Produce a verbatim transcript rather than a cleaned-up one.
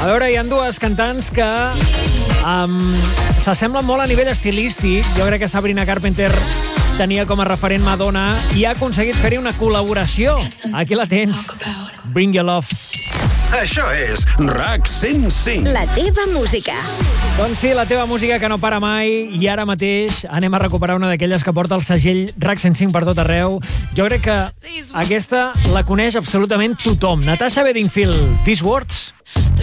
A veure, hi ha dues cantants que um, s'assemblen molt a nivell estilístic. Jo crec que Sabrina Carpenter tenia com a referent Madonna i ha aconseguit fer-hi una col·laboració. Aquí la tens. Bring Your Love. Això és RAC cent cinc. La teva música. Doncs sí, la teva música que no para mai, i ara mateix anem a recuperar una d'aquelles que porta el segell RAC cent cinc per tot arreu. Jo crec que aquesta la coneix absolutament tothom. Natasha Bedingfield, These Words.